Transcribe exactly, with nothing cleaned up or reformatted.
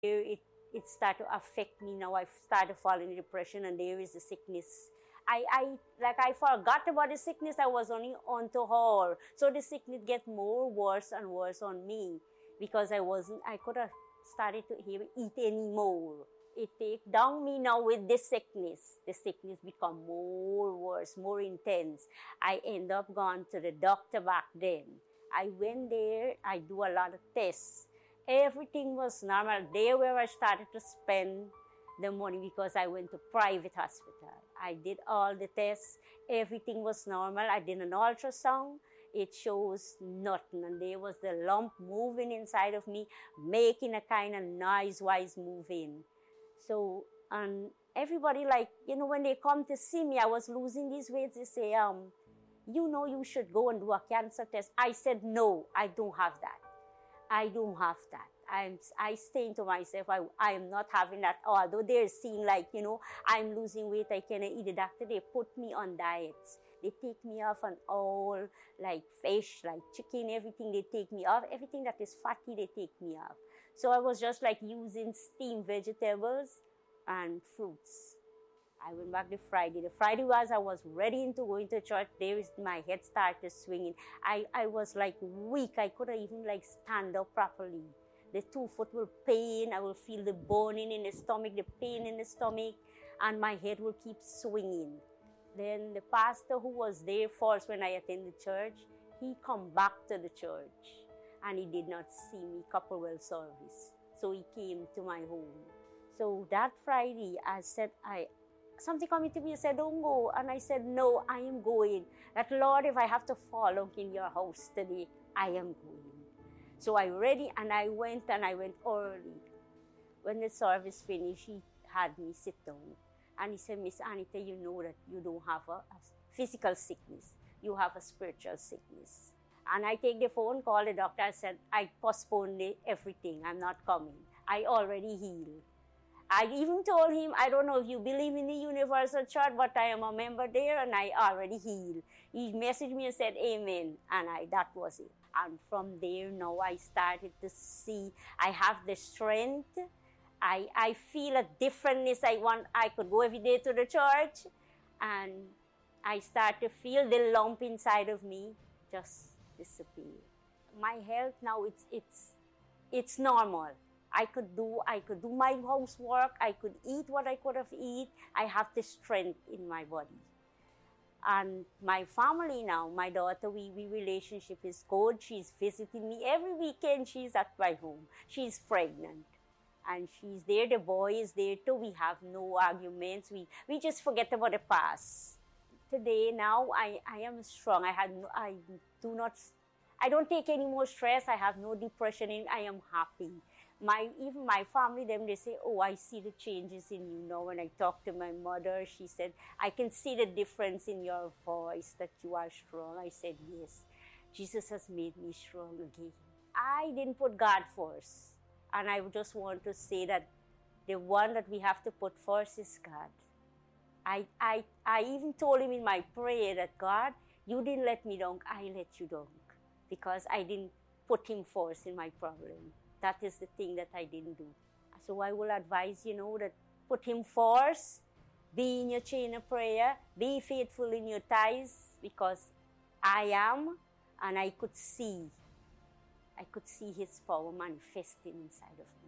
It, it started to affect me now. I started falling in depression, and there is the sickness. I, I like I forgot about the sickness. I was only on to her. So the sickness get more worse and worse on me because I wasn't, I could have started to even eat anymore. It take down me now with the sickness. The sickness become more worse, more intense. I end up going to the doctor back then. I went there, I do a lot of tests. Everything was normal. There where I started to spend the money because I went to private hospital. I did all the tests. Everything was normal. I did an ultrasound. It shows nothing. And there was the lump moving inside of me, making a kind of noise-wise moving. So, and everybody like, you know, when they come to see me, I was losing these weight. They say, um, you know, you should go and do a cancer test. I said, no, I don't have that. I don't have that. I'm, I stay to myself, I, I am not having that. Although they're seeing like, you know, I'm losing weight, I cannot eat. The doctor, they put me on diets. They take me off on all, like fish, like chicken, everything they take me off. Everything that is fatty, they take me off. So I was just like using steamed vegetables and fruits. I went back the Friday. The Friday was I was ready to go into church. There is my head started swinging. I, I was like weak. I couldn't even like stand up properly. The two foot will pain. I will feel the burning in the stomach, the pain in the stomach, and my head will keep swinging. Then the pastor who was there first when I attended church, he come back to the church and he did not see me couple well service. So he came to my home. So that Friday I said, I something coming to me and said, don't go. And I said, no, I am going. That Lord, if I have to fall in your house today, I am going. So I ready and I went and I went early. When the service finished, he had me sit down. And he said, Miss Anita, you know that you don't have a, a physical sickness. You have a spiritual sickness. And I take the phone, call the doctor. I said, I postponed everything. I'm not coming. I already healed. I even told him, I don't know if you believe in the Universal Church, but I am a member there and I already healed. He messaged me and said, amen. And I, that was it. And from there, now I started to see, I have the strength. I, I feel a differentness. I want, I could go every day to the church. And I start to feel the lump inside of me just disappear. My health now, it's, it's, it's normal. I could do, I could do my housework. I could eat what I could have eat. I have the strength in my body. And my family now, my daughter, we, we relationship is good. She's visiting me every weekend. She's at my home. She's pregnant. And she's there. The boy is there too. We have no arguments. We, we just forget about the past. Today, now, I, I am strong. I, had no, I do not, I don't take any more stress. I have no depression. I am happy. My, even my family, them, they say, oh, I see the changes in you now. When I talk to my mother, she said, I can see the difference in your voice, that you are strong. I said, yes, Jesus has made me strong again. I didn't put God first. And I just want to say that the one that we have to put first is God. I, I, I even told him in my prayer that, God, you didn't let me down, I let you down. Because I didn't put him first in my problem. That is the thing that I didn't do. So I will advise, you know, that put him first, be in your chain of prayer, be faithful in your tithes, because I am, and I could see, I could see his power manifesting inside of me.